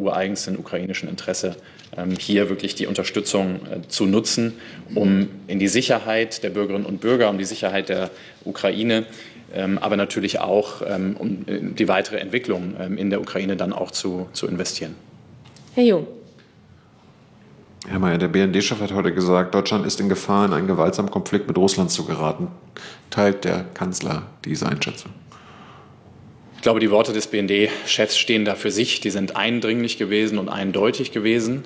ureigensten ukrainischen Interesse, hier wirklich die Unterstützung zu nutzen, um in die Sicherheit der Bürgerinnen und Bürger, um die Sicherheit der Ukraine, aber natürlich auch um die weitere Entwicklung in der Ukraine dann auch zu investieren. Herr Jung. Herr Mayer, der BND-Chef hat heute gesagt, Deutschland ist in Gefahr, in einen gewaltsamen Konflikt mit Russland zu geraten. Teilt der Kanzler diese Einschätzung? Ich glaube, die Worte des BND-Chefs stehen da für sich. Die sind eindringlich gewesen und eindeutig gewesen.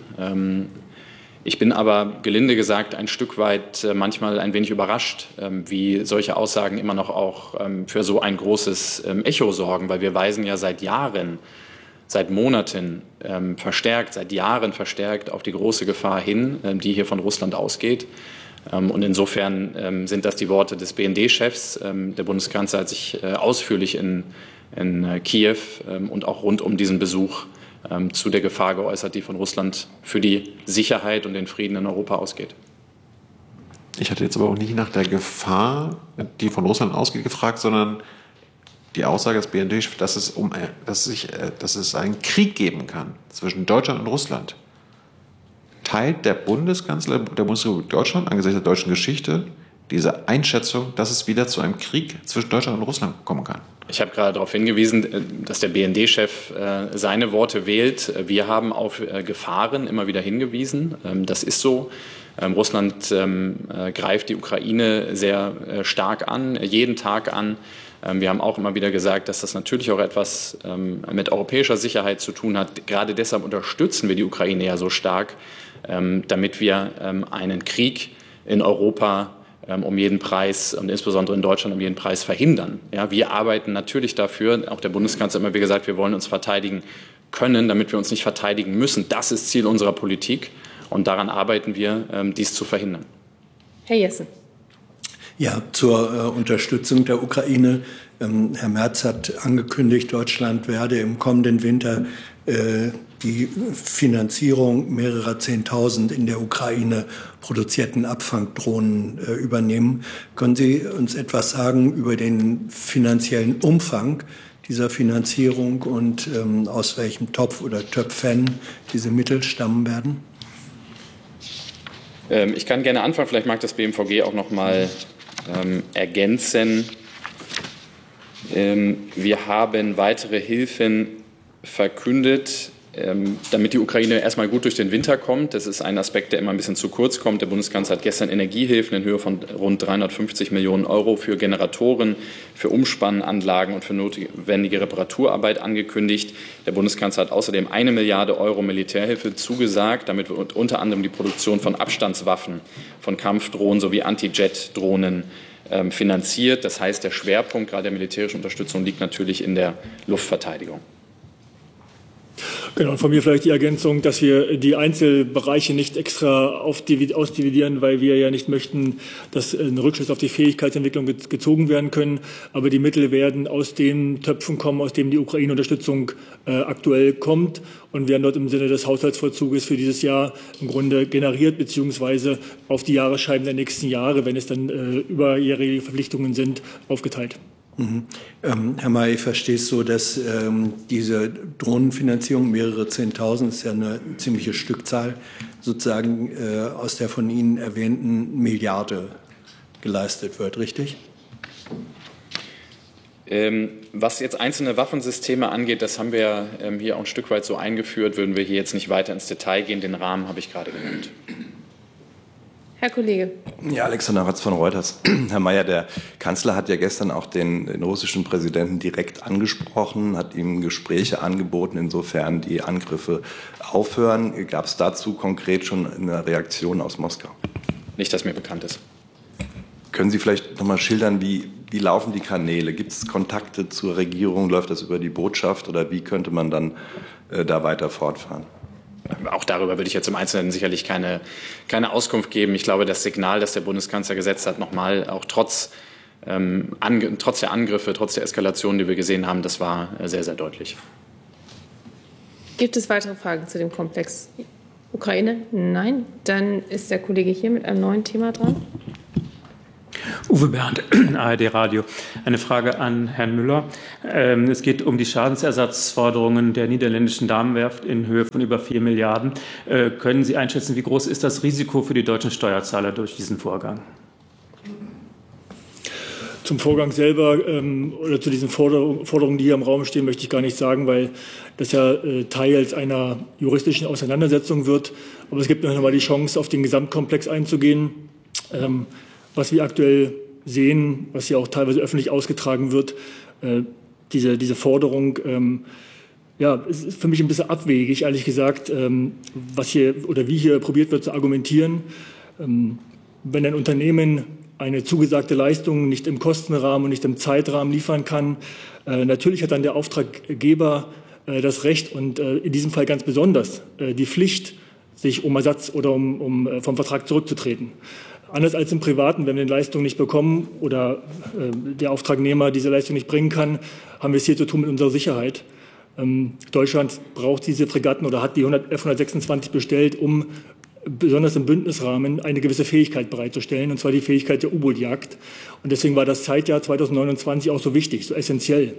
Ich bin aber, gelinde gesagt, ein Stück weit manchmal ein wenig überrascht, wie solche Aussagen immer noch auch für so ein großes Echo sorgen, weil wir weisen ja seit Jahren, seit Monaten seit Jahren verstärkt auf die große Gefahr hin, die hier von Russland ausgeht. Und insofern sind das die Worte des BND-Chefs. Der Bundeskanzler hat sich ausführlich in Kiew und auch rund um diesen Besuch zu der Gefahr geäußert, die von Russland für die Sicherheit und den Frieden in Europa ausgeht. Ich hatte jetzt aber auch nicht nach der Gefahr, die von Russland ausgeht, gefragt, sondern die Aussage des BND, dass es einen Krieg geben kann zwischen Deutschland und Russland. Teilt der Bundeskanzler der Bundesrepublik Deutschland angesichts der deutschen Geschichte diese Einschätzung, dass es wieder zu einem Krieg zwischen Deutschland und Russland kommen kann? Ich habe gerade darauf hingewiesen, dass der BND-Chef seine Worte wählt. Wir haben auf Gefahren immer wieder hingewiesen. Das ist so. Russland greift die Ukraine sehr stark an, jeden Tag an. Wir haben auch immer wieder gesagt, dass das natürlich auch etwas mit europäischer Sicherheit zu tun hat. Gerade deshalb unterstützen wir die Ukraine ja so stark, damit wir einen Krieg in Europa um jeden Preis und insbesondere in Deutschland um jeden Preis verhindern. Ja, wir arbeiten natürlich dafür, auch der Bundeskanzler hat immer wieder gesagt, wir wollen uns verteidigen können, damit wir uns nicht verteidigen müssen. Das ist Ziel unserer Politik und daran arbeiten wir, dies zu verhindern. Herr Jessen. Ja, zur Unterstützung der Ukraine. Herr Merz hat angekündigt, Deutschland werde im kommenden Winter die Finanzierung mehrerer 10.000 in der Ukraine produzierten Abfangdrohnen übernehmen. Können Sie uns etwas sagen über den finanziellen Umfang dieser Finanzierung und aus welchem Topf oder Töpfen diese Mittel stammen werden? Ich kann gerne anfangen, vielleicht mag das BMVG auch noch mal ergänzen. Wir haben weitere Hilfen verkündet, damit die Ukraine erstmal gut durch den Winter kommt. Das ist ein Aspekt, der immer ein bisschen zu kurz kommt. Der Bundeskanzler hat gestern Energiehilfen in Höhe von rund 350 Millionen Euro für Generatoren, für Umspannanlagen und für notwendige Reparaturarbeit angekündigt. Der Bundeskanzler hat außerdem 1 Milliarde Euro Militärhilfe zugesagt. Damit wird unter anderem die Produktion von Abstandswaffen, von Kampfdrohnen sowie Anti-Jet-Drohnen finanziert. Das heißt, der Schwerpunkt gerade der militärischen Unterstützung liegt natürlich in der Luftverteidigung. Genau, und von mir vielleicht die Ergänzung, dass wir die Einzelbereiche nicht extra ausdividieren, weil wir ja nicht möchten, dass eine Rückschluss auf die Fähigkeitsentwicklung gezogen werden können. Aber die Mittel werden aus den Töpfen kommen, aus denen die Ukraine-Unterstützung aktuell kommt und werden dort im Sinne des Haushaltsvollzuges für dieses Jahr im Grunde generiert, beziehungsweise auf die Jahresscheiben der nächsten Jahre, wenn es dann überjährige Verpflichtungen sind, aufgeteilt. Herr May, ich verstehe es so, dass diese Drohnenfinanzierung, mehrere 10.000, ist ja eine ziemliche Stückzahl, sozusagen aus der von Ihnen erwähnten Milliarde geleistet wird, richtig? Was jetzt einzelne Waffensysteme angeht, das haben wir hier auch ein Stück weit so eingeführt, würden wir hier jetzt nicht weiter ins Detail gehen. Den Rahmen habe ich gerade genannt. Herr Kollege. Ja, Alexander Ratz von Reuters. Herr Mayer, der Kanzler hat ja gestern auch den russischen Präsidenten direkt angesprochen, hat ihm Gespräche angeboten, insofern die Angriffe aufhören. Gab es dazu konkret schon eine Reaktion aus Moskau? Nicht, dass mir bekannt ist. Können Sie vielleicht noch mal schildern, wie laufen die Kanäle? Gibt es Kontakte zur Regierung? Läuft das über die Botschaft oder wie könnte man dann da weiter fortfahren? Auch darüber würde ich jetzt im Einzelnen sicherlich keine Auskunft geben. Ich glaube, das Signal, das der Bundeskanzler gesetzt hat, nochmal auch trotz der Angriffe, trotz der Eskalation, die wir gesehen haben, das war sehr, sehr deutlich. Gibt es weitere Fragen zu dem Komplex Ukraine? Nein. Dann ist der Kollege hier mit einem neuen Thema dran. Uwe Bernd, ARD Radio. Eine Frage an Herrn Müller. Es geht um die Schadensersatzforderungen der niederländischen Damenwerft in Höhe von über 4 Milliarden. Können Sie einschätzen, wie groß ist das Risiko für die deutschen Steuerzahler durch diesen Vorgang? Zum Vorgang selber oder zu diesen Forderungen, die hier im Raum stehen, möchte ich gar nicht sagen, weil das ja teils einer juristischen Auseinandersetzung wird. Aber es gibt noch einmal die Chance, auf den Gesamtkomplex einzugehen. Was wir aktuell sehen, was ja auch teilweise öffentlich ausgetragen wird, diese Forderung, ist für mich ein bisschen abwegig, ehrlich gesagt, was hier oder wie hier probiert wird zu argumentieren. Wenn ein Unternehmen eine zugesagte Leistung nicht im Kostenrahmen und nicht im Zeitrahmen liefern kann, natürlich hat dann der Auftraggeber das Recht und in diesem Fall ganz besonders die Pflicht, sich um Ersatz oder um vom Vertrag zurückzutreten. Anders als im Privaten, wenn wir eine Leistung nicht bekommen oder der Auftragnehmer diese Leistung nicht bringen kann, haben wir es hier zu tun mit unserer Sicherheit. Deutschland braucht diese Fregatten oder hat die F-126 bestellt, um besonders im Bündnisrahmen eine gewisse Fähigkeit bereitzustellen, und zwar die Fähigkeit der U-Boot-Jagd. Und deswegen war das Zeitjahr 2029 auch so wichtig, so essentiell.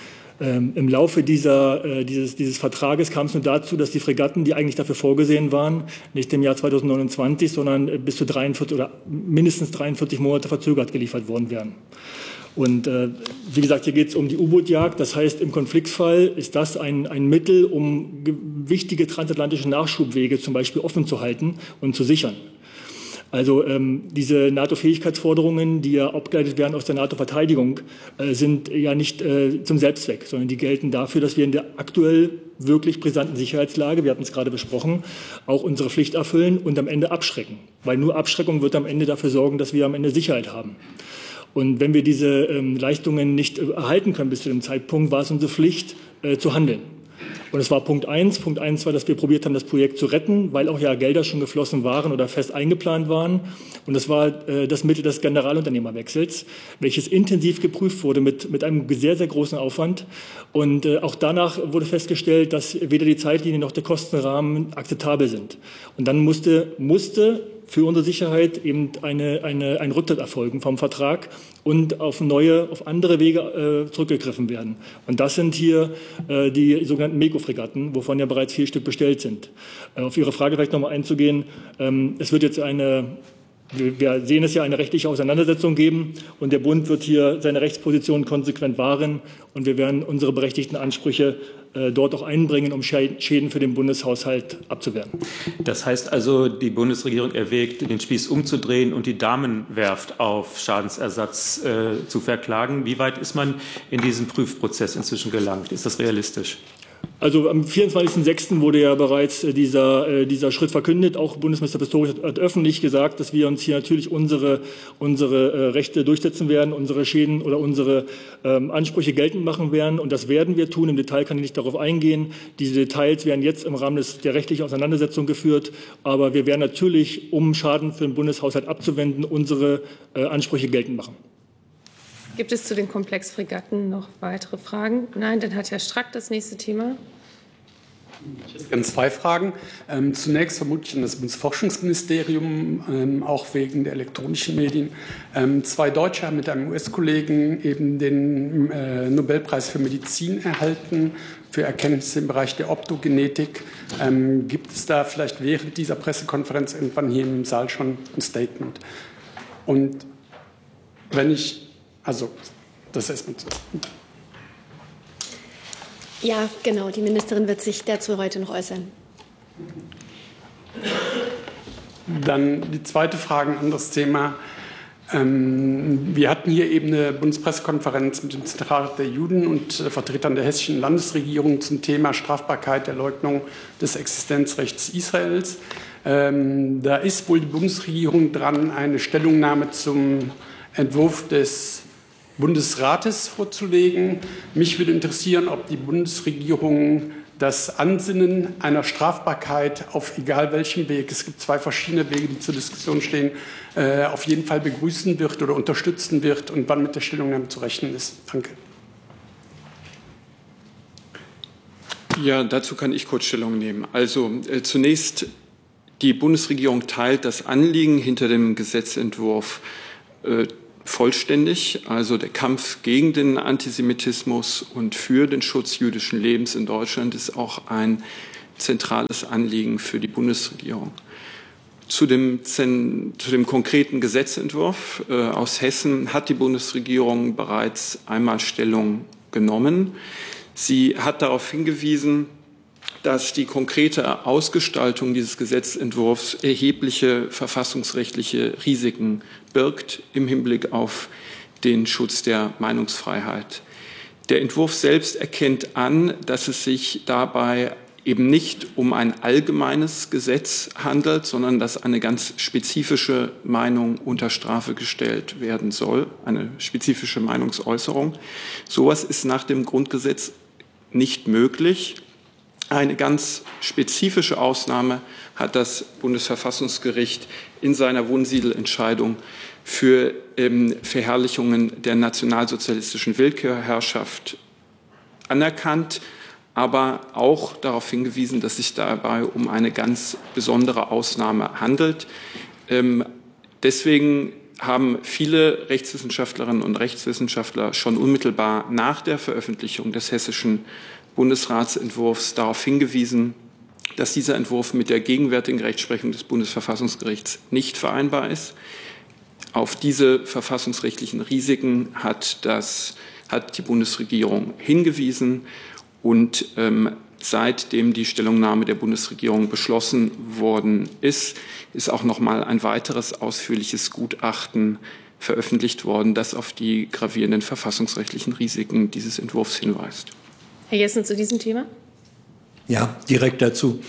Im Laufe dieses Vertrages kam es nur dazu, dass die Fregatten, die eigentlich dafür vorgesehen waren, nicht im Jahr 2029, sondern bis zu 43 oder mindestens 43 Monate verzögert geliefert worden wären. Und wie gesagt, hier geht es um die U-Boot-Jagd. Das heißt, im Konfliktfall ist das ein Mittel, um wichtige transatlantische Nachschubwege zum Beispiel offen zu halten und zu sichern. Also diese NATO-Fähigkeitsforderungen, die ja abgeleitet werden aus der NATO-Verteidigung, sind ja nicht zum Selbstzweck, sondern die gelten dafür, dass wir in der aktuell wirklich brisanten Sicherheitslage, wir hatten es gerade besprochen, auch unsere Pflicht erfüllen und am Ende abschrecken. Weil nur Abschreckung wird am Ende dafür sorgen, dass wir am Ende Sicherheit haben. Und wenn wir diese Leistungen nicht erhalten können bis zu dem Zeitpunkt, war es unsere Pflicht, zu handeln. Und es war Punkt 1. Punkt 1 war, dass wir probiert haben, das Projekt zu retten, weil auch ja Gelder schon geflossen waren oder fest eingeplant waren. Und das war das Mittel des Generalunternehmerwechsels, welches intensiv geprüft wurde mit einem sehr, sehr großen Aufwand. Und auch danach wurde festgestellt, dass weder die Zeitlinie noch der Kostenrahmen akzeptabel sind. Und dann musste für unsere Sicherheit eben ein Rücktritt erfolgen vom Vertrag und auf andere Wege zurückgegriffen werden. Und das sind hier die sogenannten MECO-Fregatten, wovon ja bereits 4 Stück bestellt sind. Auf Ihre Frage vielleicht noch mal einzugehen. Es wird jetzt wir sehen es ja, eine rechtliche Auseinandersetzung geben, und der Bund wird hier seine Rechtsposition konsequent wahren, und wir werden unsere berechtigten Ansprüche dort auch einbringen, um Schäden für den Bundeshaushalt abzuwehren. Das heißt also, die Bundesregierung erwägt, den Spieß umzudrehen und die Damenwerft auf Schadensersatz zu verklagen. Wie weit ist man in diesen Prüfprozess inzwischen gelangt? Ist das realistisch? Also am 24.06. wurde ja bereits dieser Schritt verkündet. Auch Bundesminister Pistorius hat öffentlich gesagt, dass wir uns hier natürlich unsere Rechte durchsetzen werden, unsere Schäden oder unsere Ansprüche geltend machen werden. Und das werden wir tun. Im Detail kann ich nicht darauf eingehen. Diese Details werden jetzt im Rahmen der rechtlichen Auseinandersetzung geführt. Aber wir werden natürlich, um Schaden für den Bundeshaushalt abzuwenden, unsere Ansprüche geltend machen. Gibt es zu den Komplexfregatten noch weitere Fragen? Nein, dann hat Herr Strack das nächste Thema. Ich hätte gerne 2 Fragen. Zunächst vermutlich an das Bundesforschungsministerium, auch wegen der elektronischen Medien. 2 Deutsche haben mit einem US-Kollegen eben den Nobelpreis für Medizin erhalten, für Erkenntnisse im Bereich der Optogenetik. Gibt es da vielleicht während dieser Pressekonferenz irgendwann hier im Saal schon ein Statement? Und das erstmal zu. Ja, genau. Die Ministerin wird sich dazu heute noch äußern. Dann die zweite Frage, ein anderes Thema. Wir hatten hier eben eine Bundespressekonferenz mit dem Zentralrat der Juden und Vertretern der hessischen Landesregierung zum Thema Strafbarkeit der Leugnung des Existenzrechts Israels. Da ist wohl die Bundesregierung dran, eine Stellungnahme zum Entwurf des Bundesrates vorzulegen. Mich würde interessieren, ob die Bundesregierung das Ansinnen einer Strafbarkeit auf egal welchem Weg, es gibt 2 verschiedene Wege, die zur Diskussion stehen, auf jeden Fall begrüßen wird oder unterstützen wird und wann mit der Stellungnahme zu rechnen ist. Danke. Ja, dazu kann ich kurz Stellung nehmen. Also zunächst, die Bundesregierung teilt das Anliegen hinter dem Gesetzentwurf vollständig. Also der Kampf gegen den Antisemitismus und für den Schutz jüdischen Lebens in Deutschland ist auch ein zentrales Anliegen für die Bundesregierung. Zu dem konkreten Gesetzentwurf aus Hessen hat die Bundesregierung bereits einmal Stellung genommen. Sie hat darauf hingewiesen, dass die konkrete Ausgestaltung dieses Gesetzentwurfs erhebliche verfassungsrechtliche Risiken birgt im Hinblick auf den Schutz der Meinungsfreiheit. Der Entwurf selbst erkennt an, dass es sich dabei eben nicht um ein allgemeines Gesetz handelt, sondern dass eine ganz spezifische Meinung unter Strafe gestellt werden soll, eine spezifische Meinungsäußerung. Sowas ist nach dem Grundgesetz nicht möglich. Eine ganz spezifische Ausnahme hat das Bundesverfassungsgericht in seiner Wunsiedel-Entscheidung für Verherrlichungen der nationalsozialistischen Willkürherrschaft anerkannt, aber auch darauf hingewiesen, dass sich dabei um eine ganz besondere Ausnahme handelt. Deswegen haben viele Rechtswissenschaftlerinnen und Rechtswissenschaftler schon unmittelbar nach der Veröffentlichung des hessischen Bundesratsentwurfs darauf hingewiesen, dass dieser Entwurf mit der gegenwärtigen Rechtsprechung des Bundesverfassungsgerichts nicht vereinbar ist. Auf diese verfassungsrechtlichen Risiken hat die Bundesregierung hingewiesen und seitdem die Stellungnahme der Bundesregierung beschlossen worden ist, ist auch noch mal ein weiteres ausführliches Gutachten veröffentlicht worden, das auf die gravierenden verfassungsrechtlichen Risiken dieses Entwurfs hinweist. Herr Jessen, zu diesem Thema? Ja, direkt dazu.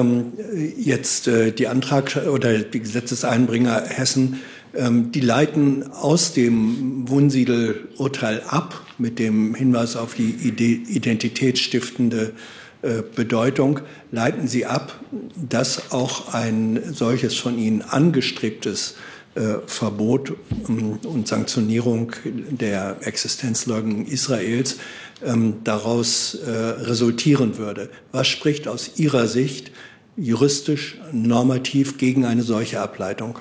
Jetzt die oder die Gesetzeseinbringer Hessen, die leiten aus dem Wunsiedel-Urteil ab mit dem Hinweis auf die identitätsstiftende Bedeutung, leiten sie ab, dass auch ein solches von ihnen angestrebtes Verbot und Sanktionierung der Existenzleugnung Israels daraus resultieren würde. Was spricht aus Ihrer Sicht juristisch, normativ gegen eine solche Ableitung?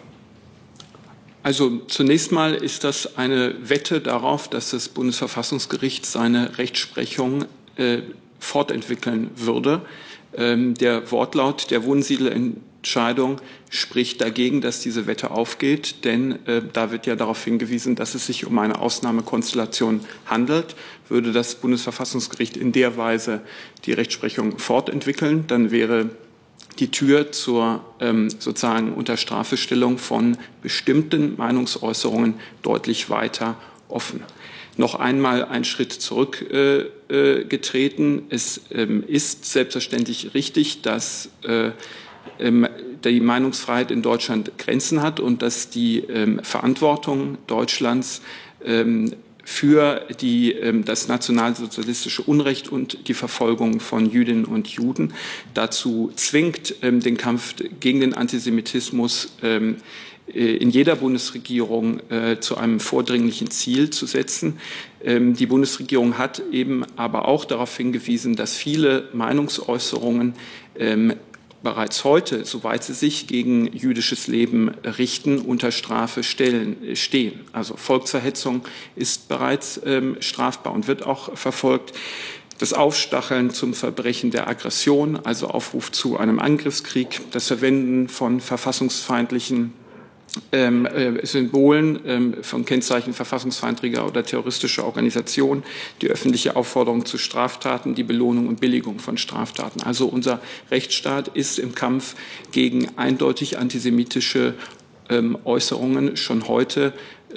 Also zunächst mal ist das eine Wette darauf, dass das Bundesverfassungsgericht seine Rechtsprechung fortentwickeln würde. Der Wortlaut der Wunsiedel-Entscheidung spricht dagegen, dass diese Wette aufgeht, denn da wird ja darauf hingewiesen, dass es sich um eine Ausnahmekonstellation handelt. Würde das Bundesverfassungsgericht in der Weise die Rechtsprechung fortentwickeln, dann wäre die Tür zur sozusagen Unterstrafestellung von bestimmten Meinungsäußerungen deutlich weiter offen. Noch einmal einen Schritt zurückgetreten. Es ist selbstverständlich richtig, dass die Meinungsfreiheit in Deutschland Grenzen hat und dass die Verantwortung Deutschlands für das nationalsozialistische Unrecht und die Verfolgung von Jüdinnen und Juden dazu zwingt, den Kampf gegen den Antisemitismus in jeder Bundesregierung zu einem vordringlichen Ziel zu setzen. Die Bundesregierung hat eben aber auch darauf hingewiesen, dass viele Meinungsäußerungen bereits heute, soweit sie sich gegen jüdisches Leben richten, unter Strafe stehen. Also Volksverhetzung ist bereits strafbar und wird auch verfolgt. Das Aufstacheln zum Verbrechen der Aggression, also Aufruf zu einem Angriffskrieg, das Verwenden von verfassungsfeindlichen Symbolen von Kennzeichen verfassungsfeindlicher oder terroristischer Organisation, die öffentliche Aufforderung zu Straftaten, die Belohnung und Billigung von Straftaten. Also unser Rechtsstaat ist im Kampf gegen eindeutig antisemitische Äußerungen schon heute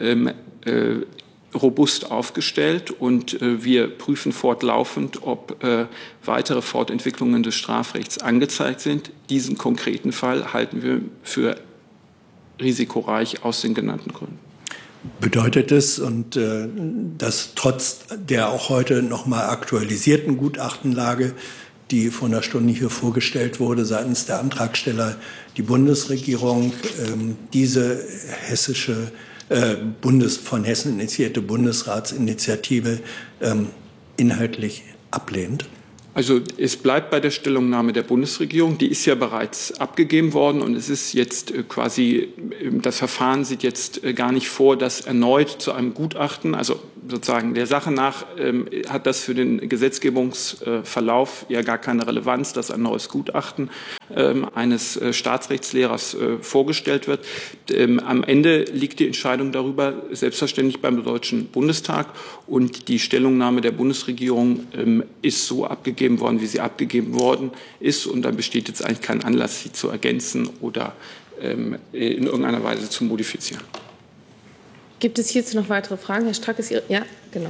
robust aufgestellt und wir prüfen fortlaufend, ob weitere Fortentwicklungen des Strafrechts angezeigt sind. Diesen konkreten Fall halten wir für risikoreich aus den genannten Gründen. Bedeutet es, und dass trotz der auch heute noch mal aktualisierten Gutachtenlage, die vor einer Stunde hier vorgestellt wurde seitens der Antragsteller, die Bundesregierung diese hessische von Hessen initiierte Bundesratsinitiative inhaltlich ablehnt? Also es bleibt bei der Stellungnahme der Bundesregierung. Die ist ja bereits abgegeben worden und es ist jetzt quasi, das Verfahren sieht jetzt gar nicht vor, dass erneut zu einem Gutachten, also sozusagen der Sache nach hat das für den Gesetzgebungsverlauf ja gar keine Relevanz, dass ein neues Gutachten eines Staatsrechtslehrers vorgestellt wird. Am Ende liegt die Entscheidung darüber selbstverständlich beim Deutschen Bundestag und die Stellungnahme der Bundesregierung ist so abgegeben worden, wie sie abgegeben worden ist und dann besteht jetzt eigentlich kein Anlass, sie zu ergänzen oder in irgendeiner Weise zu modifizieren. Gibt es hierzu noch weitere Fragen? Herr Strack, ist Ihre... Ja, genau.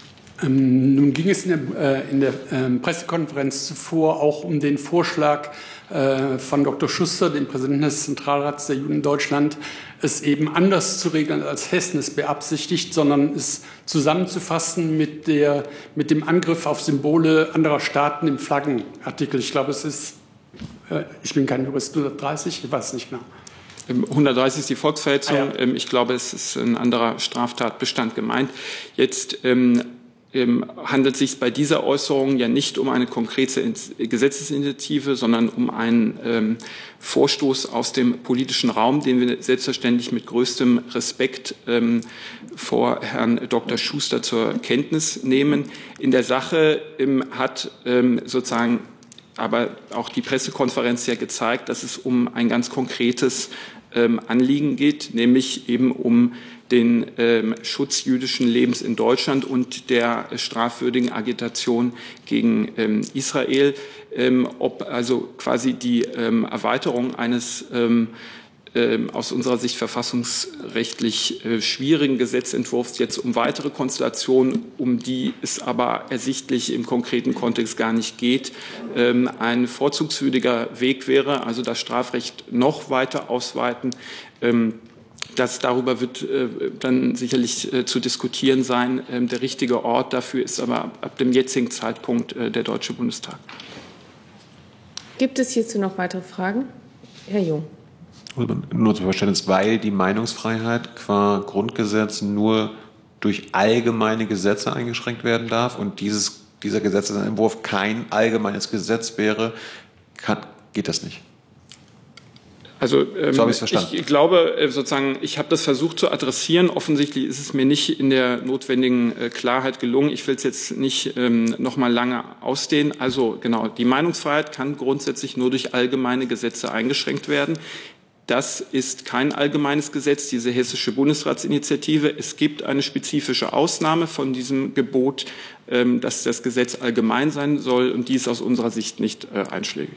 Nun ging es in der Pressekonferenz zuvor auch um den Vorschlag von Dr. Schuster, dem Präsidenten des Zentralrats der Juden in Deutschland, es eben anders zu regeln, als Hessen es beabsichtigt, sondern es zusammenzufassen mit dem Angriff auf Symbole anderer Staaten im Flaggenartikel. Ich glaube, es ist, ich bin kein Jurist, 130, ich weiß nicht genau. 130 ist die Volksverhetzung. Ah, ja. Ich glaube, es ist ein anderer Straftatbestand gemeint. Jetzt handelt es sich bei dieser Äußerung ja nicht um eine konkrete Gesetzesinitiative, sondern um einen Vorstoß aus dem politischen Raum, den wir selbstverständlich mit größtem Respekt vor Herrn Dr. Schuster zur Kenntnis nehmen. In der Sache hat sozusagen aber auch die Pressekonferenz ja gezeigt, dass es um ein ganz konkretes Anliegen geht, nämlich eben um den Schutz jüdischen Lebens in Deutschland und der strafwürdigen Agitation gegen Israel. Ob also quasi die Erweiterung eines aus unserer Sicht verfassungsrechtlich schwierigen Gesetzentwurfs jetzt um weitere Konstellationen, um die es aber ersichtlich im konkreten Kontext gar nicht geht, ein vorzugswürdiger Weg wäre, also das Strafrecht noch weiter ausweiten. Darüber wird dann sicherlich zu diskutieren sein. Der richtige Ort dafür ist aber ab dem jetzigen Zeitpunkt der Deutsche Bundestag. Gibt es hierzu noch weitere Fragen? Herr Jung. Nur zum Verständnis, weil die Meinungsfreiheit qua Grundgesetz nur durch allgemeine Gesetze eingeschränkt werden darf und dieser Gesetzesentwurf kein allgemeines Gesetz wäre, geht das nicht. Also so habe ich es verstanden. Ich glaube sozusagen, ich habe das versucht zu adressieren. Offensichtlich ist es mir nicht in der notwendigen Klarheit gelungen. Ich will es jetzt nicht noch mal lange ausdehnen. Also genau, die Meinungsfreiheit kann grundsätzlich nur durch allgemeine Gesetze eingeschränkt werden. Das ist kein allgemeines Gesetz, diese hessische Bundesratsinitiative. Es gibt eine spezifische Ausnahme von diesem Gebot, dass das Gesetz allgemein sein soll, und die ist aus unserer Sicht nicht einschlägig.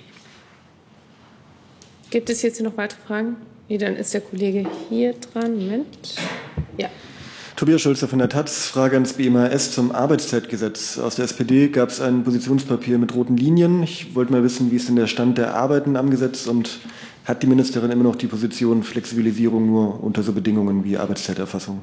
Gibt es hierzu noch weitere Fragen? Nee, dann ist der Kollege hier dran. Moment. Ja. Tobias Schulze von der taz. Frage ans BMAS zum Arbeitszeitgesetz. Aus der SPD gab es ein Positionspapier mit roten Linien. Ich wollte mal wissen, wie ist denn der Stand der Arbeiten am Gesetz und hat die Ministerin immer noch die Position Flexibilisierung nur unter so Bedingungen wie Arbeitszeiterfassung?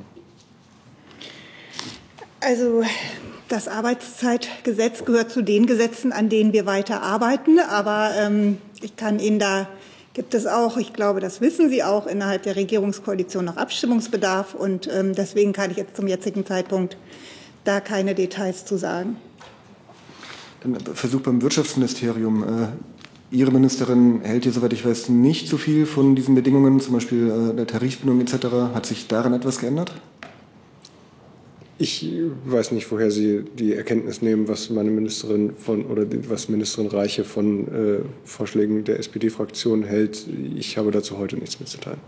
Also das Arbeitszeitgesetz gehört zu den Gesetzen, an denen wir weiter arbeiten. Aber ich kann Ihnen gibt es auch, ich glaube, das wissen Sie auch, innerhalb der Regierungskoalition noch Abstimmungsbedarf. Und deswegen kann ich jetzt zum jetzigen Zeitpunkt da keine Details zu sagen. Dann Versuch beim Wirtschaftsministerium. Ihre Ministerin hält hier, soweit ich weiß, nicht so viel von diesen Bedingungen, zum Beispiel der Tarifbindung etc. Hat sich daran etwas geändert? Ich weiß nicht, woher Sie die Erkenntnis nehmen, was meine Ministerin was Ministerin Reiche von Vorschlägen der SPD-Fraktion hält. Ich habe dazu heute nichts mitzuteilen.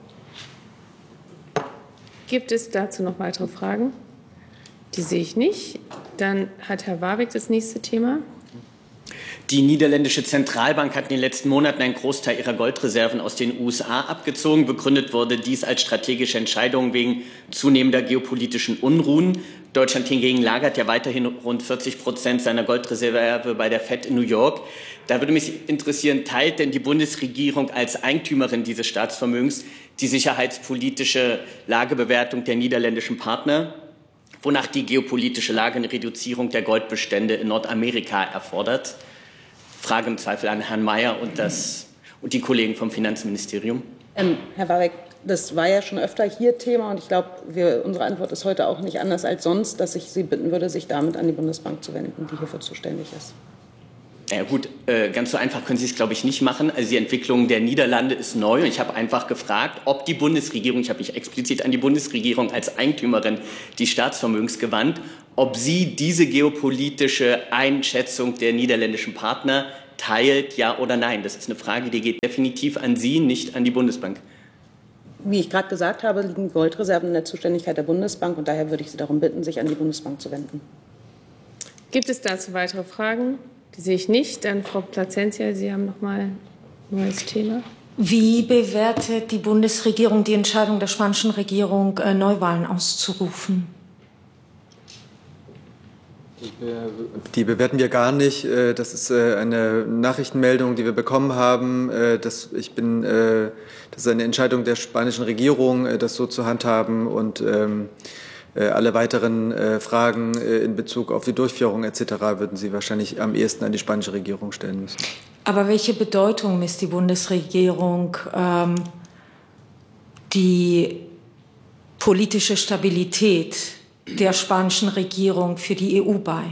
Gibt es dazu noch weitere Fragen? Die sehe ich nicht. Dann hat Herr Warwick das nächste Thema. Die niederländische Zentralbank hat in den letzten Monaten einen Großteil ihrer Goldreserven aus den USA abgezogen. Begründet wurde dies als strategische Entscheidung wegen zunehmender geopolitischen Unruhen. Deutschland hingegen lagert ja weiterhin rund 40% seiner Goldreserve bei der Fed in New York. Da würde mich interessieren, teilt denn die Bundesregierung als Eigentümerin dieses Staatsvermögens die sicherheitspolitische Lagebewertung der niederländischen Partner, wonach die geopolitische Lage eine Reduzierung der Goldbestände in Nordamerika erfordert? Frage im Zweifel an Herrn Mayer und die Kollegen vom Finanzministerium. Herr Warwick, das war ja schon öfter hier Thema und ich glaube, unsere Antwort ist heute auch nicht anders als sonst, dass ich Sie bitten würde, sich damit an die Bundesbank zu wenden, die hierfür zuständig ist. Ja gut, ganz so einfach können Sie es, glaube ich, nicht machen. Also die Entwicklung der Niederlande ist neu. Und ich habe einfach gefragt, ob die Bundesregierung, ich habe mich explizit an die Bundesregierung als Eigentümerin des Staatsvermögens gewandt, ob sie diese geopolitische Einschätzung der niederländischen Partner teilt, ja oder nein. Das ist eine Frage, die geht definitiv an Sie, nicht an die Bundesbank. Wie ich gerade gesagt habe, liegen Goldreserven in der Zuständigkeit der Bundesbank. Und daher würde ich Sie darum bitten, sich an die Bundesbank zu wenden. Gibt es dazu weitere Fragen? Die sehe ich nicht. Dann Frau Placentia, Sie haben noch mal ein neues Thema. Wie bewertet die Bundesregierung die Entscheidung der spanischen Regierung, Neuwahlen auszurufen? Die bewerten wir gar nicht. Das ist eine Nachrichtenmeldung, die wir bekommen haben. Das ist eine Entscheidung der spanischen Regierung, das so zu handhaben. Und alle weiteren Fragen in Bezug auf die Durchführung etc. würden Sie wahrscheinlich am ehesten an die spanische Regierung stellen müssen. Aber welche Bedeutung misst die Bundesregierung die politische Stabilität der spanischen Regierung für die EU bei?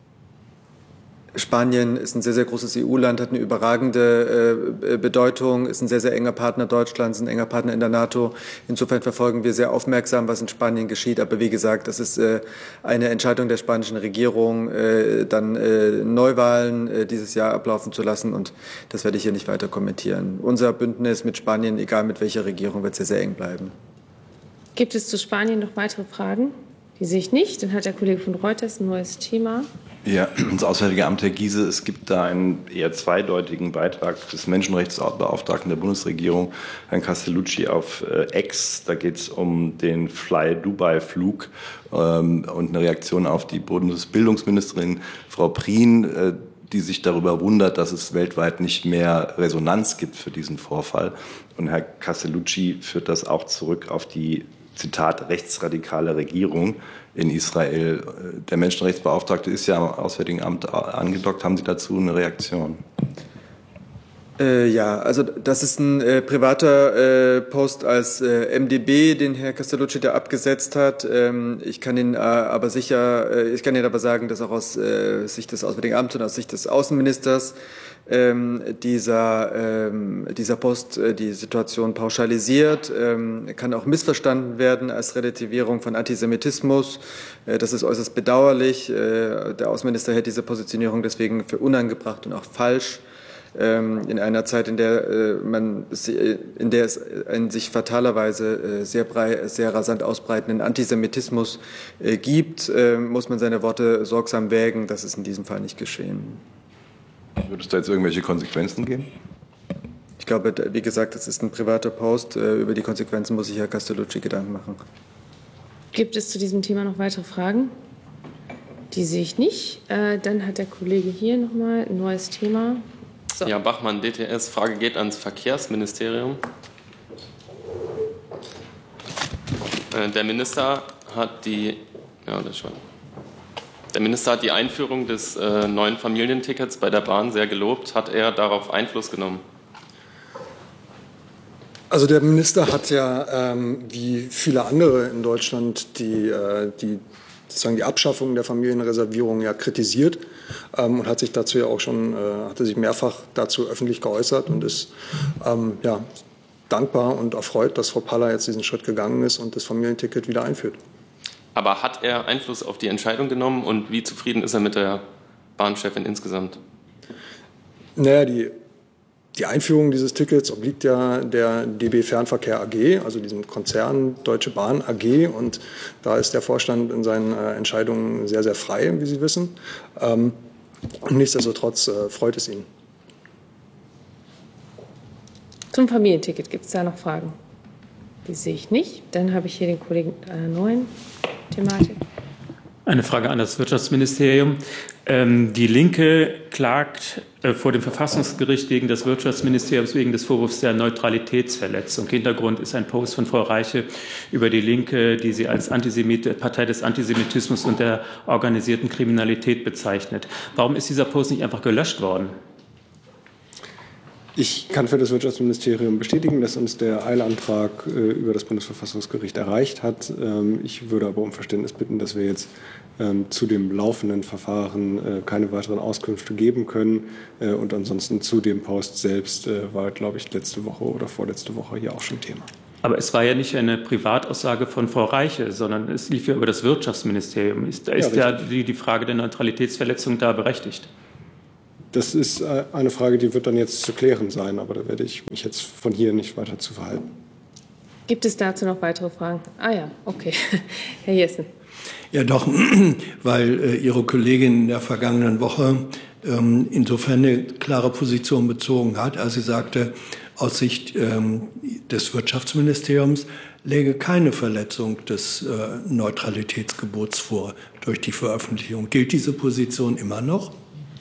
Spanien ist ein sehr, sehr großes EU-Land, hat eine überragende Bedeutung, ist ein sehr, sehr enger Partner Deutschlands, ein enger Partner in der NATO. Insofern verfolgen wir sehr aufmerksam, was in Spanien geschieht. Aber wie gesagt, das ist eine Entscheidung der spanischen Regierung, dann Neuwahlen dieses Jahr ablaufen zu lassen. Und das werde ich hier nicht weiter kommentieren. Unser Bündnis mit Spanien, egal mit welcher Regierung, wird sehr, sehr eng bleiben. Gibt es zu Spanien noch weitere Fragen? Die sehe ich nicht. Dann hat der Kollege von Reuters ein neues Thema. Ja, das Auswärtige Amt, Herr Giese, es gibt da einen eher zweideutigen Beitrag des Menschenrechtsbeauftragten der Bundesregierung, Herrn Castellucci, auf X. Da geht es um den Fly-Dubai-Flug und eine Reaktion auf die Bundesbildungsministerin Frau Prien, die sich darüber wundert, dass es weltweit nicht mehr Resonanz gibt für diesen Vorfall. Und Herr Castellucci führt das auch zurück auf die, Zitat, rechtsradikale Regierung in Israel. Der Menschenrechtsbeauftragte ist ja am Auswärtigen Amt angedockt. Haben Sie dazu eine Reaktion? Ja, also das ist ein privater Post als MdB, den Herr Castellucci da abgesetzt hat. Ich kann Ihnen aber sagen, dass auch aus Sicht des Auswärtigen Amts und aus Sicht des Außenministers dieser Post die Situation pauschalisiert, kann auch missverstanden werden als Relativierung von Antisemitismus. Das ist äußerst bedauerlich. Der Außenminister hält diese Positionierung deswegen für unangebracht und auch falsch. In einer Zeit, in der es einen sich fatalerweise sehr rasant ausbreitenden Antisemitismus gibt, muss man seine Worte sorgsam wägen. Das ist in diesem Fall nicht geschehen. Wird es da jetzt irgendwelche Konsequenzen geben? Ich glaube, wie gesagt, das ist ein privater Post. Über die Konsequenzen muss sich Herr Castellucci Gedanken machen. Gibt es zu diesem Thema noch weitere Fragen? Die sehe ich nicht. Dann hat der Kollege hier noch mal ein neues Thema. So. Ja, Bachmann, DTS. Frage geht ans Verkehrsministerium. Der Minister hat die Einführung des neuen Familientickets bei der Bahn sehr gelobt. Hat er darauf Einfluss genommen? Also der Minister hat ja, wie viele andere in Deutschland, die Abschaffung der Familienreservierung ja kritisiert und hat sich dazu ja auch schon, hatte sich mehrfach dazu öffentlich geäußert und ist dankbar und erfreut, dass Frau Paller jetzt diesen Schritt gegangen ist und das Familienticket wieder einführt. Aber hat er Einfluss auf die Entscheidung genommen und wie zufrieden ist er mit der Bahnchefin insgesamt? Naja, die Einführung dieses Tickets obliegt ja der DB Fernverkehr AG, also diesem Konzern Deutsche Bahn AG. Und da ist der Vorstand in seinen Entscheidungen sehr, sehr frei, wie Sie wissen. Und nichtsdestotrotz freut es ihn. Zum Familienticket gibt es da noch Fragen? Die sehe ich nicht. Dann habe ich hier den Kollegen mit einer neuen Thematik. Eine Frage an das Wirtschaftsministerium. Die Linke klagt vor dem Verfassungsgericht gegen das Wirtschaftsministerium wegen des Vorwurfs der Neutralitätsverletzung. Hintergrund ist ein Post von Frau Reiche über die Linke, die sie als Partei des Antisemitismus und der organisierten Kriminalität bezeichnet. Warum ist dieser Post nicht einfach gelöscht worden? Ich kann für das Wirtschaftsministerium bestätigen, dass uns der Eilantrag über das Bundesverfassungsgericht erreicht hat. Ich würde aber um Verständnis bitten, dass wir jetzt zu dem laufenden Verfahren keine weiteren Auskünfte geben können. Und ansonsten zu dem Post selbst war, glaube ich, letzte Woche oder vorletzte Woche hier auch schon Thema. Aber es war ja nicht eine Privataussage von Frau Reiche, sondern es lief ja über das Wirtschaftsministerium. Ist die Frage der Neutralitätsverletzung da berechtigt? Das ist eine Frage, die wird dann jetzt zu klären sein, aber da werde ich mich jetzt von hier nicht weiter zu verhalten. Gibt es dazu noch weitere Fragen? Ah ja, okay. Herr Jessen. Ja doch, weil Ihre Kollegin in der vergangenen Woche insofern eine klare Position bezogen hat, als sie sagte, aus Sicht des Wirtschaftsministeriums läge keine Verletzung des Neutralitätsgebots vor durch die Veröffentlichung. Gilt diese Position immer noch?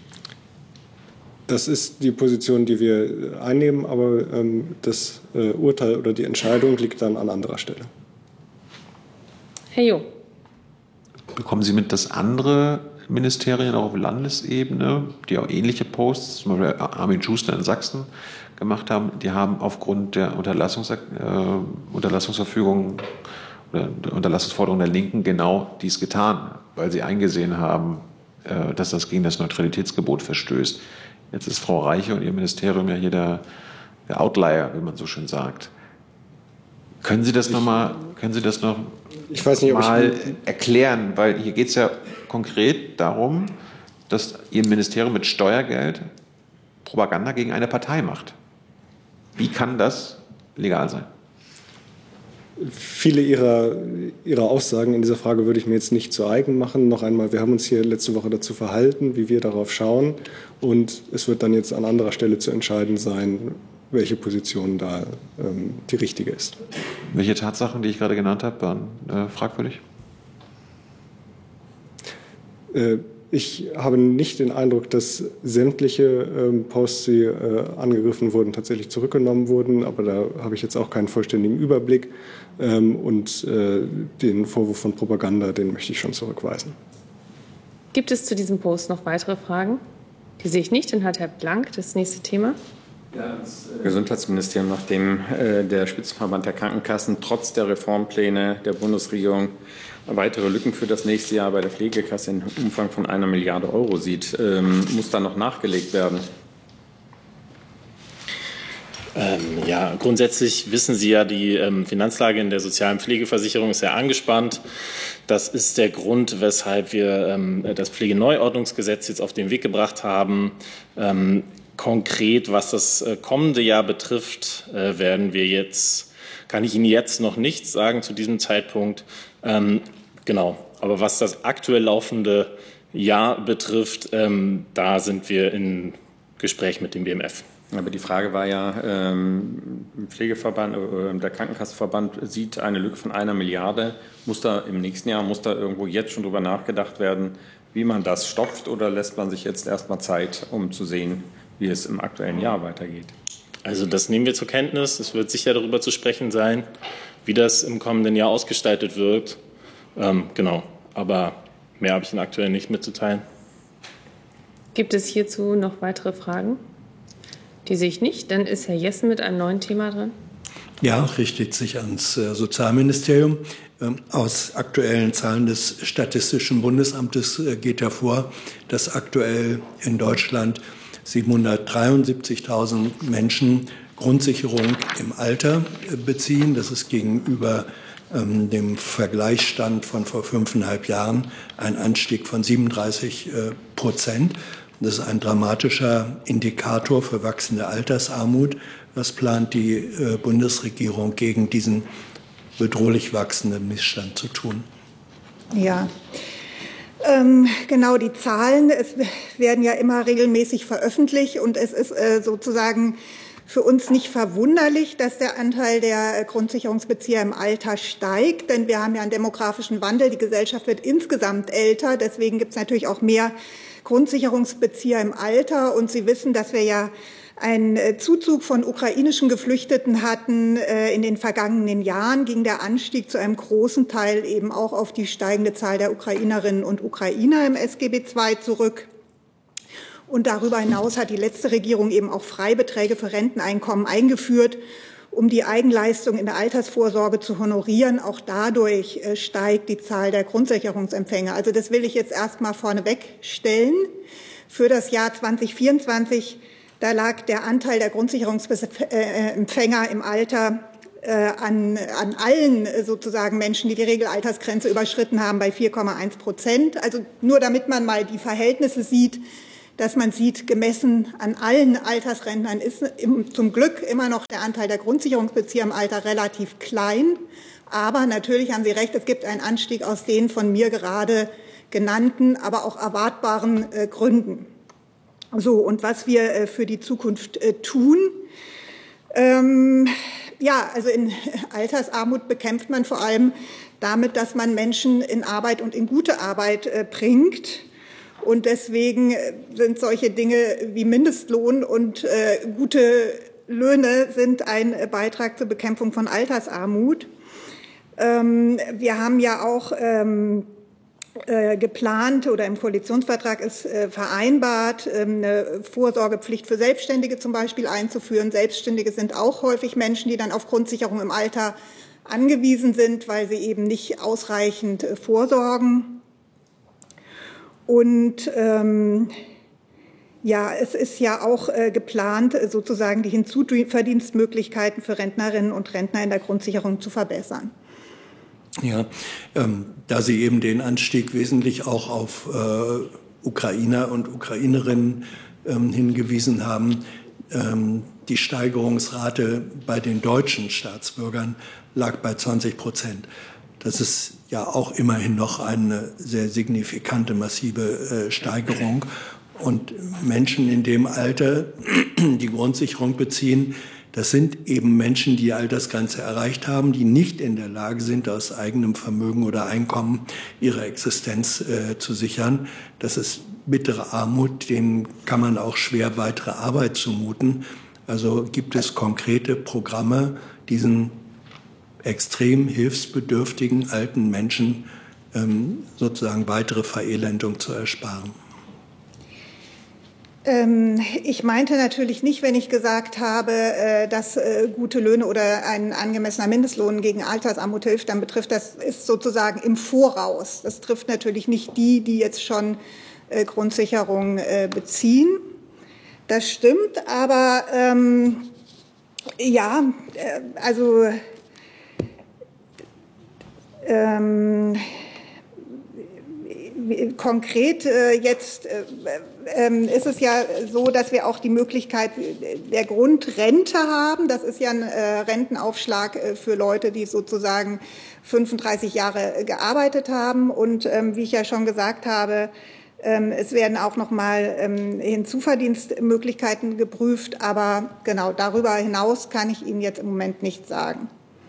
Das ist die Position, die wir einnehmen, aber das Urteil oder die Entscheidung liegt dann an anderer Stelle. Herr Jung. Bekommen Sie mit, dass andere Ministerien auch auf Landesebene, die auch ähnliche Posts, zum Beispiel Armin Schuster in Sachsen, gemacht haben, die haben aufgrund der Unterlassungsverfügung oder der Unterlassungsforderung der Linken genau dies getan, weil sie eingesehen haben, dass das gegen das Neutralitätsgebot verstößt. Jetzt ist Frau Reiche und ihr Ministerium ja hier der Outlier, wie man so schön sagt. Können Sie das noch mal erklären? Weil hier geht es ja konkret darum, dass Ihr Ministerium mit Steuergeld Propaganda gegen eine Partei macht. Wie kann das legal sein? Viele Ihrer Aussagen in dieser Frage würde ich mir jetzt nicht zu eigen machen. Noch einmal, wir haben uns hier letzte Woche dazu verhalten, wie wir darauf schauen. Und es wird dann jetzt an anderer Stelle zu entscheiden sein, welche Position da die richtige ist. Welche Tatsachen, die ich gerade genannt habe, waren fragwürdig? Ich habe nicht den Eindruck, dass sämtliche Posts, die angegriffen wurden, tatsächlich zurückgenommen wurden. Aber da habe ich jetzt auch keinen vollständigen Überblick. Und den Vorwurf von Propaganda, den möchte ich schon zurückweisen. Gibt es zu diesem Post noch weitere Fragen? Die sehe ich nicht. Dann hat Herr Blank das nächste Thema. Ja, das Gesundheitsministerium, nachdem der Spitzenverband der Krankenkassen trotz der Reformpläne der Bundesregierung weitere Lücken für das nächste Jahr bei der Pflegekasse im Umfang von 1 Milliarde Euro sieht, muss da noch nachgelegt werden? Ja, grundsätzlich wissen Sie ja, die Finanzlage in der sozialen Pflegeversicherung ist sehr angespannt. Das ist der Grund, weshalb wir das Pflegeneuordnungsgesetz jetzt auf den Weg gebracht haben. Konkret, was das kommende Jahr betrifft, kann ich Ihnen jetzt noch nichts sagen zu diesem Zeitpunkt. Genau, aber was das aktuell laufende Jahr betrifft, da sind wir in Gespräch mit dem BMF. Aber die Frage war ja, Pflegeverband, der Krankenkassenverband sieht eine Lücke von 1 Milliarde. Muss da im nächsten Jahr, irgendwo jetzt schon drüber nachgedacht werden, wie man das stopft, oder lässt man sich jetzt erstmal Zeit, um zu sehen, wie es im aktuellen Jahr weitergeht? Also das nehmen wir zur Kenntnis. Es wird sicher darüber zu sprechen sein, wie das im kommenden Jahr ausgestaltet wird. Genau, aber mehr habe ich Ihnen aktuell nicht mitzuteilen. Gibt es hierzu noch weitere Fragen? Die sehe ich nicht. Dann ist Herr Jessen mit einem neuen Thema dran. Ja, richtet sich ans Sozialministerium. Aus aktuellen Zahlen des Statistischen Bundesamtes geht hervor, dass aktuell in Deutschland 773.000 Menschen Grundsicherung im Alter beziehen. Das ist gegenüber dem Vergleichsstand von vor 5,5 Jahren ein Anstieg von 37%. Das ist ein dramatischer Indikator für wachsende Altersarmut. Was plant die Bundesregierung gegen diesen bedrohlich wachsenden Missstand zu tun? Ja, genau, die Zahlen werden ja immer regelmäßig veröffentlicht und es ist sozusagen für uns nicht verwunderlich, dass der Anteil der Grundsicherungsbezieher im Alter steigt, denn wir haben ja einen demografischen Wandel, die Gesellschaft wird insgesamt älter, deswegen gibt es natürlich auch mehr Grundsicherungsbezieher im Alter. Und Sie wissen, dass wir ja einen Zuzug von ukrainischen Geflüchteten hatten. In den vergangenen Jahren ging der Anstieg zu einem großen Teil eben auch auf die steigende Zahl der Ukrainerinnen und Ukrainer im SGB II zurück. Und darüber hinaus hat die letzte Regierung eben auch Freibeträge für Renteneinkommen eingeführt, um die Eigenleistung in der Altersvorsorge zu honorieren. Auch dadurch steigt die Zahl der Grundsicherungsempfänger. Also das will ich jetzt erst mal vorneweg stellen. Für das Jahr 2024, da lag der Anteil der Grundsicherungsempfänger im Alter an allen sozusagen Menschen, die die Regelaltersgrenze überschritten haben, bei 4,1%. Also nur damit man mal die Verhältnisse sieht, dass man sieht, gemessen an allen Altersrentnern ist zum Glück immer noch der Anteil der Grundsicherungsbezieher im Alter relativ klein. Aber natürlich haben Sie recht, es gibt einen Anstieg aus den von mir gerade genannten, aber auch erwartbaren Gründen. So, und was wir für die Zukunft tun. Ja, also in Altersarmut bekämpft man vor allem damit, dass man Menschen in Arbeit und in gute Arbeit bringt. Und deswegen sind solche Dinge wie Mindestlohn und gute Löhne sind ein Beitrag zur Bekämpfung von Altersarmut. Wir haben ja auch geplant oder im Koalitionsvertrag ist vereinbart, eine Vorsorgepflicht für Selbstständige zum Beispiel einzuführen. Selbstständige sind auch häufig Menschen, die dann auf Grundsicherung im Alter angewiesen sind, weil sie eben nicht ausreichend vorsorgen. Und ja, es ist ja auch geplant, sozusagen die Hinzuverdienstmöglichkeiten für Rentnerinnen und Rentner in der Grundsicherung zu verbessern. Ja, da Sie eben den Anstieg wesentlich auch auf Ukrainer und Ukrainerinnen hingewiesen haben, die Steigerungsrate bei den deutschen Staatsbürgern lag bei 20%. Das ist ja auch immerhin noch eine sehr signifikante, massive Steigerung. Und Menschen in dem Alter, die Grundsicherung beziehen, das sind eben Menschen, die die Altersgrenze erreicht haben, die nicht in der Lage sind, aus eigenem Vermögen oder Einkommen ihre Existenz zu sichern. Das ist bittere Armut, denen kann man auch schwer weitere Arbeit zumuten. Also gibt es konkrete Programme, diesen extrem hilfsbedürftigen alten Menschen sozusagen weitere Verelendung zu ersparen? Ich meinte natürlich nicht, wenn ich gesagt habe, dass gute Löhne oder ein angemessener Mindestlohn gegen Altersarmut hilft, dann betrifft das ist sozusagen im Voraus. Das trifft natürlich nicht die, die jetzt schon Grundsicherung beziehen. Das stimmt, aber ja, also konkret jetzt ist es ja so, dass wir auch die Möglichkeit der Grundrente haben. Das ist ja ein Rentenaufschlag für Leute, die sozusagen 35 Jahre gearbeitet haben. Und wie ich ja schon gesagt habe, es werden auch noch mal Hinzuverdienstmöglichkeiten geprüft. Aber genau darüber hinaus kann ich Ihnen jetzt im Moment nichts sagen.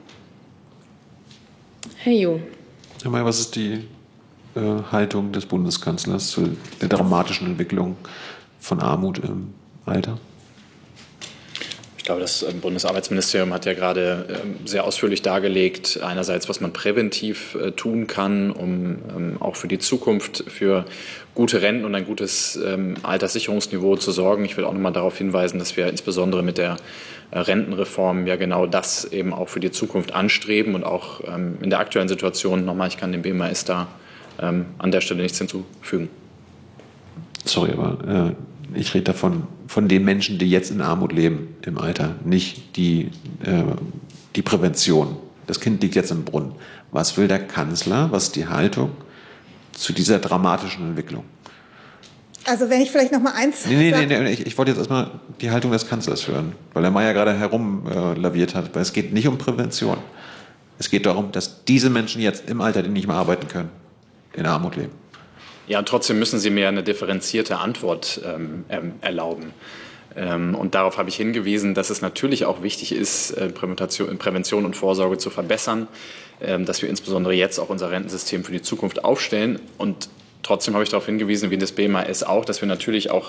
Herr Jung. Herr Mayer, was ist die Haltung des Bundeskanzlers zu der dramatischen Entwicklung von Armut im Alter? Ich glaube, das Bundesarbeitsministerium hat ja gerade sehr ausführlich dargelegt, einerseits, was man präventiv tun kann, um auch für die Zukunft für gute Renten und ein gutes Alterssicherungsniveau zu sorgen. Ich will auch noch mal darauf hinweisen, dass wir insbesondere mit der Rentenreform ja genau das eben auch für die Zukunft anstreben und auch in der aktuellen Situation nochmal, ich kann dem BMAS da an der Stelle nichts hinzufügen. Sorry, aber ich rede davon, von den Menschen, die jetzt in Armut leben im Alter, nicht die Prävention. Das Kind liegt jetzt im Brunnen. Was will der Kanzler, was ist die Haltung zu dieser dramatischen Entwicklung? Also wenn ich vielleicht noch mal eins... Nee, ich wollte jetzt erstmal die Haltung des Kanzlers hören, weil der Mayer gerade herumlaviert hat. Weil es geht nicht um Prävention. Es geht darum, dass diese Menschen jetzt im Alter, die nicht mehr arbeiten können, in Armut leben. Ja, und trotzdem müssen Sie mir eine differenzierte Antwort erlauben. Und darauf habe ich hingewiesen, dass es natürlich auch wichtig ist, Prävention und Vorsorge zu verbessern, dass wir insbesondere jetzt auch unser Rentensystem für die Zukunft aufstellen. Und trotzdem habe ich darauf hingewiesen, wie das BMAS auch, dass wir natürlich auch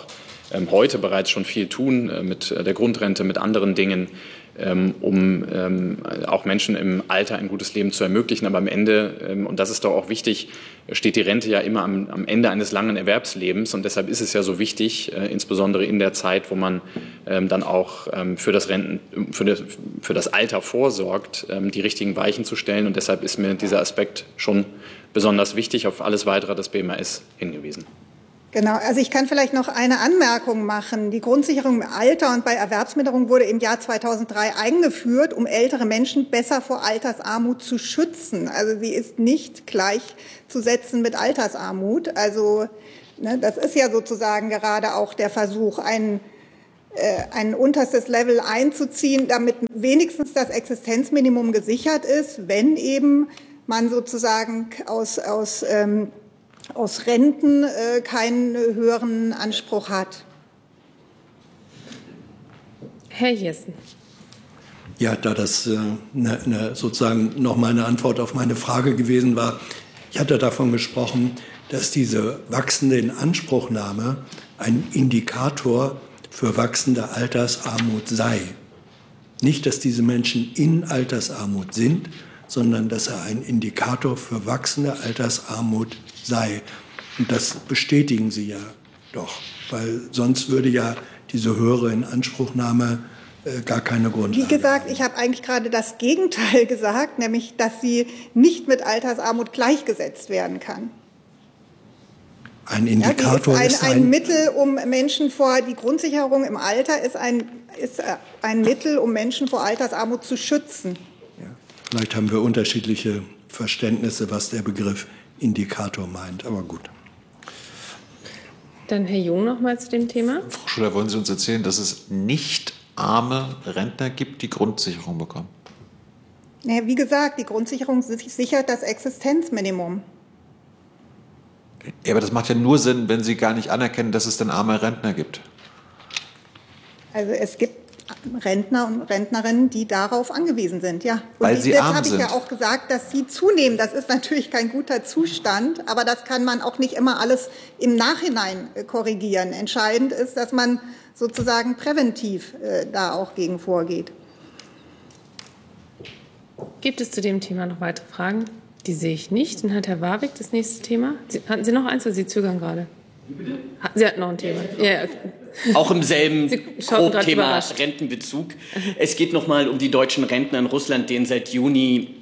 heute bereits schon viel tun mit der Grundrente, mit anderen Dingen, um auch Menschen im Alter ein gutes Leben zu ermöglichen. Aber am Ende, und das ist doch auch wichtig, steht die Rente ja immer am Ende eines langen Erwerbslebens. Und deshalb ist es ja so wichtig, insbesondere in der Zeit, wo man dann auch für das Alter vorsorgt, die richtigen Weichen zu stellen. Und deshalb ist mir dieser Aspekt schon besonders wichtig. Auf alles Weitere des BMAS hingewiesen. Genau, also ich kann vielleicht noch eine Anmerkung machen. Die Grundsicherung im Alter und bei Erwerbsminderung wurde im Jahr 2003 eingeführt, um ältere Menschen besser vor Altersarmut zu schützen. Also sie ist nicht gleichzusetzen mit Altersarmut. Also das ist ja sozusagen gerade auch der Versuch, ein unterstes Level einzuziehen, damit wenigstens das Existenzminimum gesichert ist, wenn eben man sozusagen aus Renten keinen höheren Anspruch hat. Herr Jessen. Ja, da das sozusagen noch mal eine Antwort auf meine Frage gewesen war. Ich hatte davon gesprochen, dass diese wachsende Inanspruchnahme ein Indikator für wachsende Altersarmut sei. Nicht, dass diese Menschen in Altersarmut sind, sondern dass er ein Indikator für wachsende Altersarmut sei. Und das bestätigen Sie ja doch, weil sonst würde ja diese höhere Inanspruchnahme gar keine Grundlage. Wie gesagt, ich habe eigentlich gerade das Gegenteil gesagt, nämlich, dass sie nicht mit Altersarmut gleichgesetzt werden kann. Ein Indikator ist ein Mittel, um Menschen die Grundsicherung im Alter ist ein Mittel, um Menschen vor Altersarmut zu schützen. Vielleicht haben wir unterschiedliche Verständnisse, was der Begriff Indikator meint, aber gut. Dann Herr Jung noch mal zu dem Thema. Frau Schröder, wollen Sie uns erzählen, dass es nicht arme Rentner gibt, die Grundsicherung bekommen? Ja, wie gesagt, die Grundsicherung sichert das Existenzminimum. Ja, aber das macht ja nur Sinn, wenn Sie gar nicht anerkennen, dass es dann arme Rentner gibt. Also es gibt Rentner und Rentnerinnen, die darauf angewiesen sind, ja. Weil sie arm habe sind. ich ja auch gesagt, dass sie zunehmen. Das ist natürlich kein guter Zustand, aber das kann man auch nicht immer alles im Nachhinein korrigieren. Entscheidend ist, dass man sozusagen präventiv da auch gegen vorgeht. Gibt es zu dem Thema noch weitere Fragen? Die sehe ich nicht. Dann hat Herr Warwick das nächste Thema. Hatten Sie noch eins, oder Sie zögern gerade? Sie hatten noch ein Thema. Ja. Auch im selben Thema überrascht. Rentenbezug. Es geht nochmal um die deutschen Rentner in Russland, denen seit Juni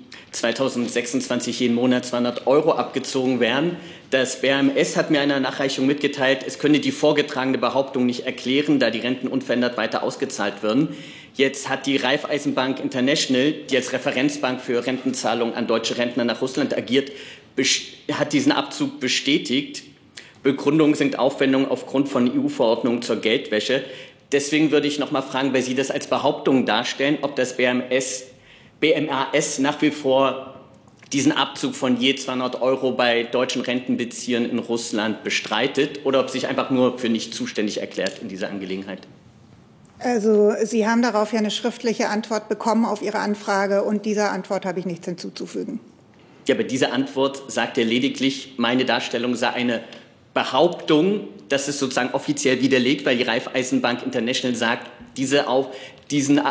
2026 jeden Monat 200 € abgezogen werden. Das BAMS hat mir in einer Nachreichung mitgeteilt, es könne die vorgetragene Behauptung nicht erklären, da die Renten unverändert weiter ausgezahlt würden. Jetzt hat die Raiffeisenbank International, die als Referenzbank für Rentenzahlungen an deutsche Rentner nach Russland agiert, hat diesen Abzug bestätigt. Begründung sind Aufwendungen aufgrund von EU-Verordnungen zur Geldwäsche. Deswegen würde ich noch mal fragen, weil Sie das als Behauptung darstellen, ob das BMAS nach wie vor diesen Abzug von je 200 € bei deutschen Rentenbeziehern in Russland bestreitet oder ob sich einfach nur für nicht zuständig erklärt in dieser Angelegenheit. Also Sie haben darauf ja eine schriftliche Antwort bekommen auf Ihre Anfrage und dieser Antwort habe ich nichts hinzuzufügen. Ja, aber diese Antwort sagt ja lediglich, meine Darstellung sei eine Behauptung, das ist sozusagen offiziell widerlegt, weil die Raiffeisenbank International sagt, diesen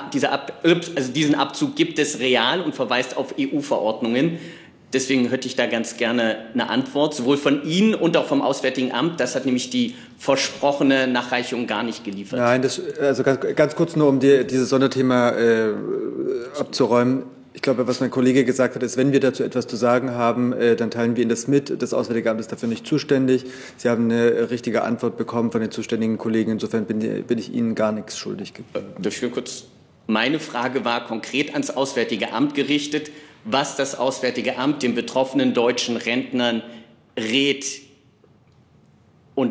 Abzug gibt es real und verweist auf EU-Verordnungen. Deswegen hätte ich da ganz gerne eine Antwort, sowohl von Ihnen und auch vom Auswärtigen Amt. Das hat nämlich die versprochene Nachreichung gar nicht geliefert. Nein, also ganz kurz nur, um dieses Sonderthema abzuräumen. Ich glaube, was mein Kollege gesagt hat, ist, wenn wir dazu etwas zu sagen haben, dann teilen wir Ihnen das mit. Das Auswärtige Amt ist dafür nicht zuständig. Sie haben eine richtige Antwort bekommen von den zuständigen Kollegen. Insofern bin ich Ihnen gar nichts schuldig geblieben. Dafür kurz. Meine Frage war konkret ans Auswärtige Amt gerichtet, was das Auswärtige Amt den betroffenen deutschen Rentnern rät und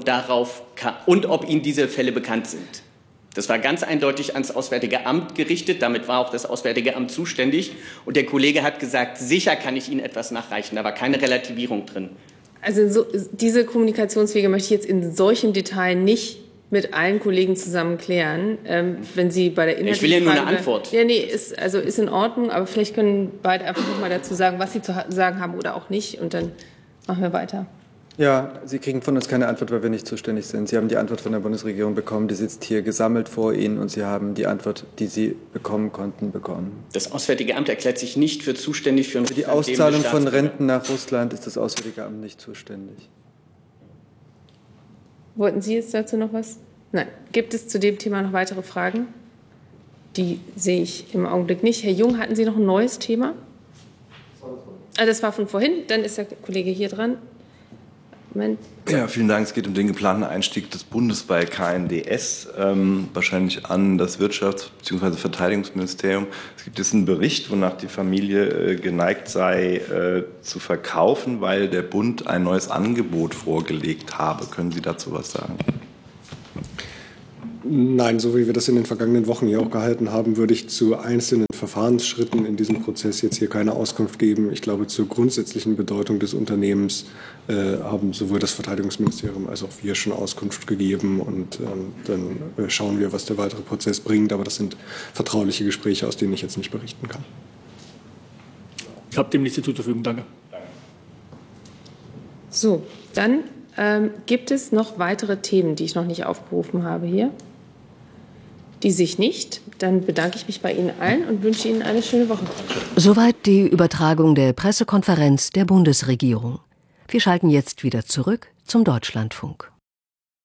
ob Ihnen diese Fälle bekannt sind. Das war ganz eindeutig ans Auswärtige Amt gerichtet. Damit war auch das Auswärtige Amt zuständig. Und der Kollege hat gesagt, sicher kann ich Ihnen etwas nachreichen. Da war keine Relativierung drin. Also diese Kommunikationswege möchte ich jetzt in solchem Detail nicht mit allen Kollegen zusammen klären. Wenn Sie bei der Ich will ja nur eine Antwort. Ja, nee, ist in Ordnung. Aber vielleicht können beide einfach noch mal dazu sagen, was sie zu sagen haben oder auch nicht. Und dann machen wir weiter. Ja, Sie kriegen von uns keine Antwort, weil wir nicht zuständig sind. Sie haben die Antwort von der Bundesregierung bekommen, die sitzt hier gesammelt vor Ihnen und Sie haben die Antwort, die Sie bekommen konnten, bekommen. Das Auswärtige Amt erklärt sich nicht für zuständig für die Auszahlung von Renten nach Russland ist das Auswärtige Amt nicht zuständig. Wollten Sie jetzt dazu noch was? Nein. Gibt es zu dem Thema noch weitere Fragen? Die sehe ich im Augenblick nicht. Herr Jung, hatten Sie noch ein neues Thema? Das war von vorhin. Dann ist der Kollege hier dran. Moment. Ja, vielen Dank. Es geht um den geplanten Einstieg des Bundes bei KNDS, wahrscheinlich an das Wirtschafts- bzw. Verteidigungsministerium. Es gibt jetzt einen Bericht, wonach die Familie geneigt sei, zu verkaufen, weil der Bund ein neues Angebot vorgelegt habe. Können Sie dazu was sagen? Nein, so wie wir das in den vergangenen Wochen hier auch gehalten haben, würde ich zu einzelnen Verfahrensschritten in diesem Prozess jetzt hier keine Auskunft geben. Ich glaube, zur grundsätzlichen Bedeutung des Unternehmens haben sowohl das Verteidigungsministerium als auch wir schon Auskunft gegeben. Und dann schauen wir, was der weitere Prozess bringt. Aber das sind vertrauliche Gespräche, aus denen ich jetzt nicht berichten kann. Ich habe dem nichts zur Verfügung. Danke. So, dann gibt es noch weitere Themen, die ich noch nicht aufgerufen habe hier? Die sich nicht. Dann bedanke ich mich bei Ihnen allen und wünsche Ihnen eine schöne Woche. Soweit die Übertragung der Pressekonferenz der Bundesregierung. Wir schalten jetzt wieder zurück zum Deutschlandfunk.